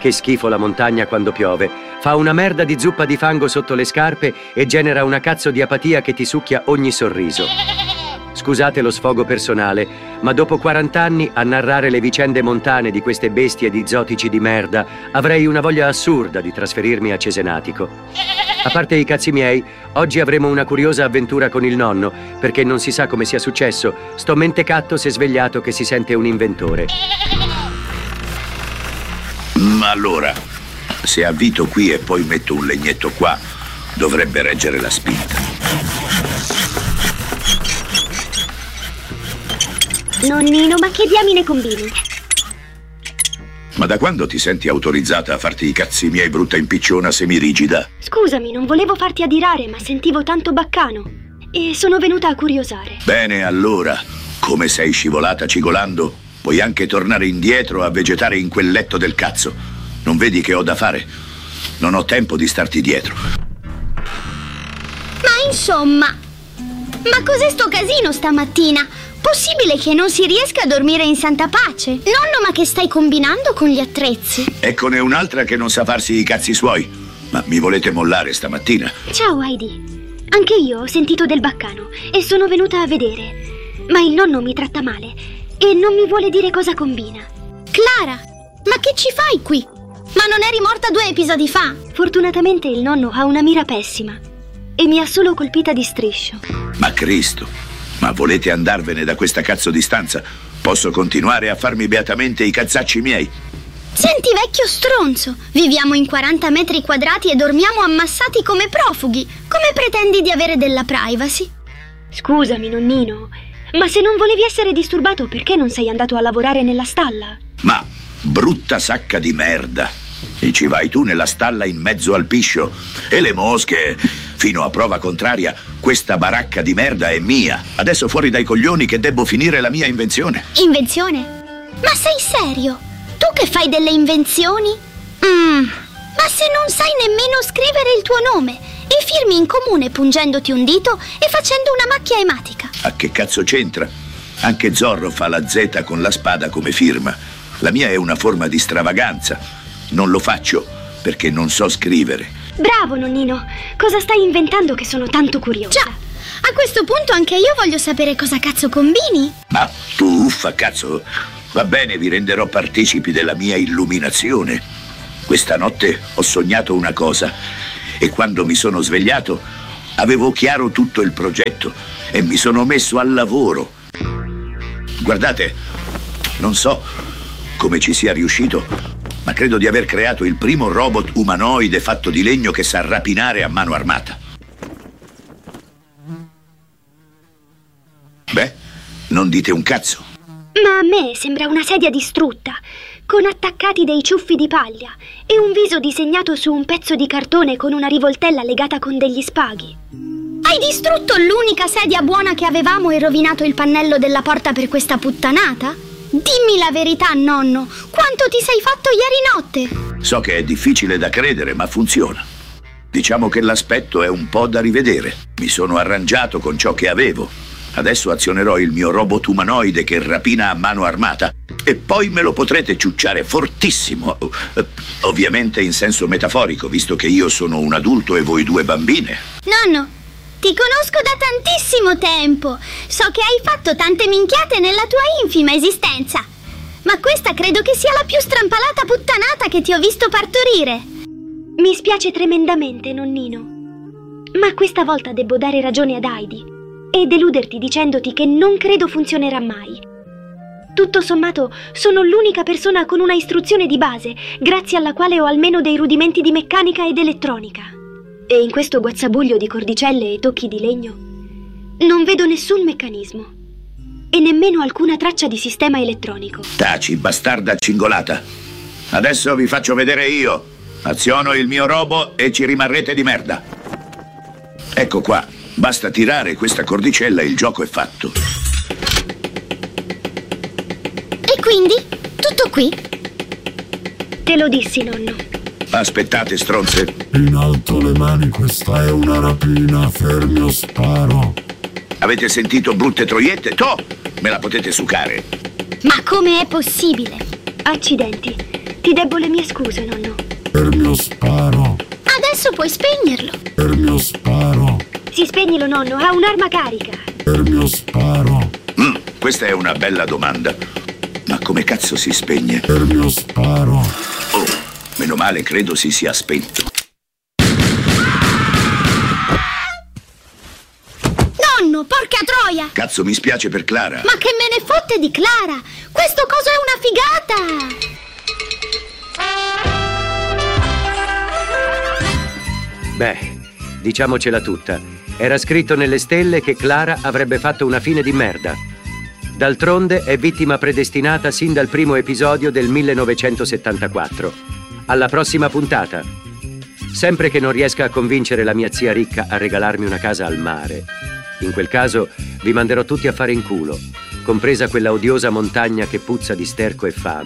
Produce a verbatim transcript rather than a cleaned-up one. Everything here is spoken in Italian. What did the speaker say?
Che schifo la montagna quando piove. Fa una merda di zuppa di fango sotto le scarpe e genera una cazzo di apatia che ti succhia ogni sorriso. Scusate lo sfogo personale, ma dopo quaranta anni a narrare le vicende montane di queste bestie di zotici di merda avrei una voglia assurda di trasferirmi a Cesenatico. A parte i cazzi miei, oggi avremo una curiosa avventura con il nonno, perché non si sa come sia successo. Sto mentecatto si è svegliato che si sente un inventore. Ma allora, se avvito qui e poi metto un legnetto qua, dovrebbe reggere la spinta. Nonnino, ma che diamine combini? Ma da quando ti senti autorizzata a farti i cazzi miei, brutta impicciona semirigida? Scusami, non volevo farti adirare, ma sentivo tanto baccano e sono venuta a curiosare. Bene, allora, come sei scivolata cigolando, puoi anche tornare indietro a vegetare in quel letto del cazzo. Non vedi che ho da fare? Non ho tempo di starti dietro. Ma insomma, ma cos'è sto casino stamattina? Possibile che non si riesca a dormire in santa pace? Nonno, ma che stai combinando con gli attrezzi? Eccone un'altra che non sa farsi i cazzi suoi. Ma mi volete mollare stamattina? Ciao Heidi. Anche io ho sentito del baccano e sono venuta a vedere. Ma il nonno mi tratta male e non mi vuole dire cosa combina. Clara, ma che ci fai qui? Ma non eri morta due episodi fa? Fortunatamente il nonno ha una mira pessima e mi ha solo colpita di striscio. Ma Cristo, ma volete andarvene da questa cazzo di stanza? Posso continuare a farmi beatamente i cazzacci miei? Senti, vecchio stronzo, viviamo in quaranta metri quadrati e dormiamo ammassati come profughi. Come pretendi di avere della privacy? Scusami, nonnino, ma se non volevi essere disturbato, perché non sei andato a lavorare nella stalla? Ma, brutta sacca di merda, e ci vai tu nella stalla in mezzo al piscio? E le mosche? Fino a prova contraria, questa baracca di merda è mia. Adesso fuori dai coglioni che debbo finire la mia invenzione. Invenzione? Ma sei serio? Tu che fai delle invenzioni? Mm. Ma se non sai nemmeno scrivere il tuo nome e firmi in comune pungendoti un dito e facendo una macchia ematica. A che cazzo c'entra? Anche Zorro fa la Z con la spada come firma. La mia è una forma di stravaganza. Non lo faccio perché non so scrivere. Bravo, nonnino. Cosa stai inventando che sono tanto curiosa? Già, a questo punto anche io voglio sapere cosa cazzo combini. Ma tu, uffa, cazzo. Va bene, vi renderò partecipi della mia illuminazione. Questa notte ho sognato una cosa e quando mi sono svegliato avevo chiaro tutto il progetto e mi sono messo al lavoro. Guardate, non so come ci sia riuscito, ma credo di aver creato il primo robot umanoide fatto di legno che sa rapinare a mano armata. Beh, non dite un cazzo. Ma a me sembra una sedia distrutta, con attaccati dei ciuffi di paglia e un viso disegnato su un pezzo di cartone con una rivoltella legata con degli spaghi. Hai distrutto l'unica sedia buona che avevamo e rovinato il pannello della porta per questa puttanata? Dimmi la verità, nonno, quanto ti sei fatto ieri notte? So che è difficile da credere, ma funziona. Diciamo che l'aspetto è un po' da rivedere. Mi sono arrangiato con ciò che avevo. Adesso azionerò il mio robot umanoide che rapina a mano armata e poi me lo potrete ciucciare fortissimo. Ovviamente in senso metaforico, visto che io sono un adulto e voi due bambine. Nonno, ti conosco da tantissimo tempo. So che hai fatto tante minchiate nella tua infima esistenza. Ma questa credo che sia la più strampalata puttanata che ti ho visto partorire. Mi spiace tremendamente, nonnino. Ma questa volta debbo dare ragione ad Heidi e deluderti dicendoti che non credo funzionerà mai. Tutto sommato, sono l'unica persona con una istruzione di base, grazie alla quale ho almeno dei rudimenti di meccanica ed elettronica. E in questo guazzabuglio di cordicelle e tocchi di legno non vedo nessun meccanismo e nemmeno alcuna traccia di sistema elettronico. Taci, bastarda cingolata. Adesso vi faccio vedere io. Aziono il mio robo e ci rimarrete di merda. Ecco qua. Basta tirare questa cordicella e il gioco è fatto. E quindi? Tutto qui? Te lo dissi, nonno. Aspettate, stronze. In alto le mani, questa è una rapina. Fermi o sparo. Avete sentito brutte troiette? Toh! Me la potete sucare. Ma come è possibile? Accidenti. Ti debbo le mie scuse, nonno. Per mio sparo. Adesso puoi spegnerlo. Per mio sparo. Sì, spegnilo, nonno, ha un'arma carica. Per mio sparo. Mm, questa è una bella domanda. Ma come cazzo si spegne? Per mio sparo. Oh, meno male, credo si sia spento. Nonno, porca troia! Cazzo, mi spiace per Clara. Ma che me ne fotte di Clara? Questo coso è una figata! Beh, diciamocela tutta. Era scritto nelle stelle che Clara avrebbe fatto una fine di merda. D'altronde è vittima predestinata sin dal primo episodio del millenovecentosettantaquattro. Alla prossima puntata. Sempre che non riesca a convincere la mia zia ricca a regalarmi una casa al mare. In quel caso vi manderò tutti a fare in culo, compresa quella odiosa montagna che puzza di sterco e fame.